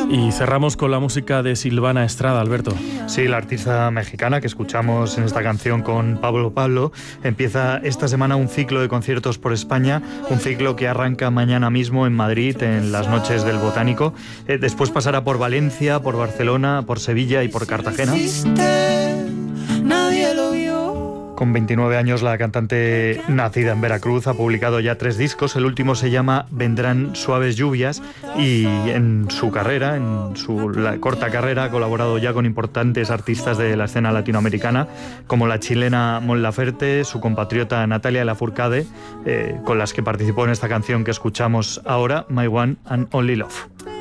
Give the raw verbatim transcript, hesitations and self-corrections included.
Y cerramos con la música de Silvana Estrada, Alberto. Sí, la artista mexicana que escuchamos en esta canción con Pablo Pablo empieza esta semana un ciclo de conciertos por España, un ciclo que arranca mañana mismo en Madrid, en las noches del Botánico. Eh, después pasará por Valencia, por Barcelona, por Sevilla y por Cartagena. Nadie lo vio. Con veintinueve años, la cantante nacida en Veracruz ha publicado ya tres discos. El último se llama Vendrán suaves lluvias y en su carrera, en su la corta carrera, ha colaborado ya con importantes artistas de la escena latinoamericana, como la chilena Mon Laferte, su compatriota Natalia Lafourcade, eh, con las que participó en esta canción que escuchamos ahora, My One and Only Love.